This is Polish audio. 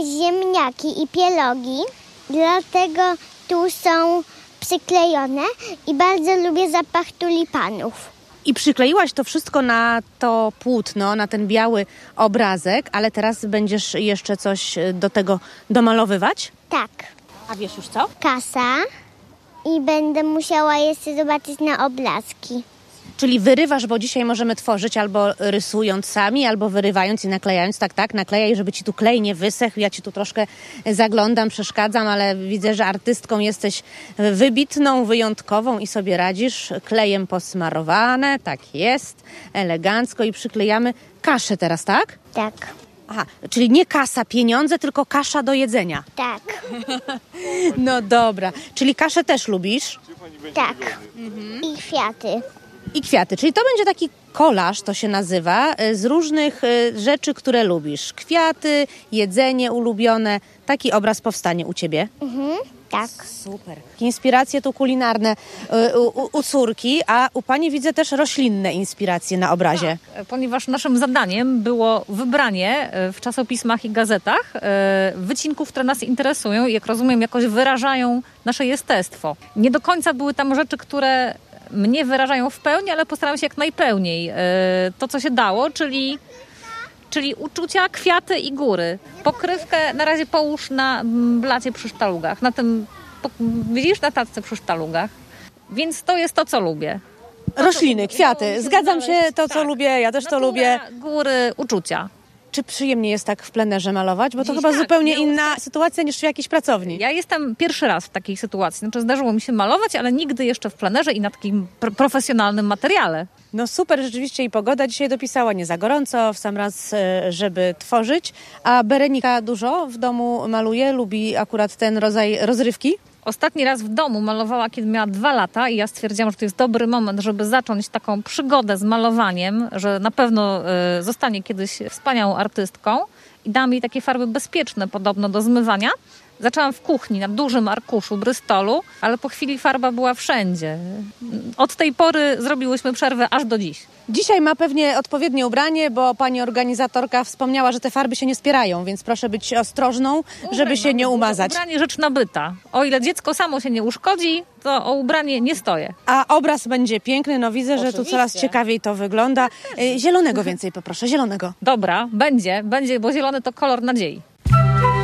ziemniaki i pierogi, dlatego tu są przyklejone i bardzo lubię zapach tulipanów. I przykleiłaś to wszystko na to płótno, na ten biały obrazek, ale teraz będziesz jeszcze coś do tego domalowywać? Tak, A wiesz już co? kasa i będę musiała jeszcze zobaczyć na obrazki. Czyli wyrywasz, bo dzisiaj możemy tworzyć albo rysując sami, albo wyrywając i naklejając. Tak, naklejaj, żeby ci tu klej nie wysechł. Ja ci tu troszkę zaglądam, przeszkadzam, ale widzę, że artystką jesteś wybitną, wyjątkową i sobie radzisz. Klejem posmarowane, tak jest, elegancko i przyklejamy kaszę teraz, tak? Tak, Aha, czyli nie kasa, pieniądze, tylko kasza do jedzenia. tak, No dobra, czyli kaszę też lubisz? tak. I kwiaty. I kwiaty, czyli to będzie taki kolaż, to się nazywa, z różnych rzeczy, które lubisz. Kwiaty, jedzenie ulubione. Taki obraz powstanie u ciebie. Tak. Super. Inspiracje tu kulinarne u córki, a u pani widzę też roślinne inspiracje na obrazie. Ponieważ naszym zadaniem było wybranie w czasopismach i gazetach wycinków, które nas interesują i jak rozumiem jakoś wyrażają nasze jestestwo. Nie do końca były tam rzeczy, które mnie wyrażają w pełni, ale postaram się jak najpełniej to, co się dało, czyli uczucia, kwiaty i góry. Pokrywkę na razie połóż na blacie przy sztalugach, na tym, widzisz, na tacce przy sztalugach. Więc to jest to, co lubię. Rośliny, kwiaty. Zgadzam się, to co tak. lubię, ja też to Natura, lubię. Góry, uczucia. Czy przyjemnie jest tak w plenerze malować? Bo to Dziś chyba tak, zupełnie miało inna sytuacja niż w jakiejś pracowni. Ja jestem pierwszy raz w takiej sytuacji. Znaczy zdarzyło mi się malować, ale nigdy jeszcze w plenerze i na takim profesjonalnym materiale. No super, rzeczywiście i pogoda dzisiaj dopisała, nie za gorąco, w sam raz, żeby tworzyć. A Berenika dużo w domu maluje, lubi akurat ten rodzaj rozrywki? Ostatni raz w domu malowała, kiedy miała 2 lata i ja stwierdziłam, że to jest dobry moment, żeby zacząć taką przygodę z malowaniem, że na pewno zostanie kiedyś wspaniałą artystką i dałam jej takie farby bezpieczne podobno do zmywania. Zaczęłam w kuchni na dużym arkuszu brystolu, ale po chwili farba była wszędzie. Od tej pory zrobiłyśmy przerwę aż do dziś. Dzisiaj ma pewnie odpowiednie ubranie, bo pani organizatorka wspomniała, że te farby się nie spierają, więc proszę być ostrożną, żeby się nie umazać. Ubranie rzecz nabyta. O ile dziecko samo się nie uszkodzi, to o ubranie nie stoję. A obraz będzie piękny, no widzę, że tu Oczywiście. coraz ciekawiej to wygląda. Zielonego więcej poproszę, zielonego. Dobra, będzie, bo zielony to kolor nadziei.